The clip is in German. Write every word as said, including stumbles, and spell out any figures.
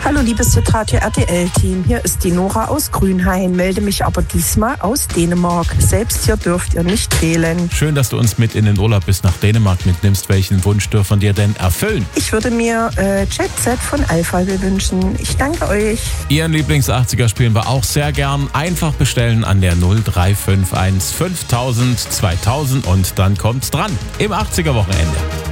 Hallo liebes Hitradio R T L-Team, hier ist die Nora aus Grünhain, melde mich aber diesmal aus Dänemark. Selbst hier dürft ihr nicht wählen. Schön, dass du uns mit in den Urlaub bis nach Dänemark mitnimmst. Welchen Wunsch dürfen wir denn erfüllen? Ich würde mir äh, Jet Set von Alphaville wünschen. Ich danke euch. Ihren Lieblings-achtziger spielen wir auch sehr gern. Einfach bestellen an der null drei fünf eins fünftausend zweitausend und dann kommt's dran im achtziger Wochenende.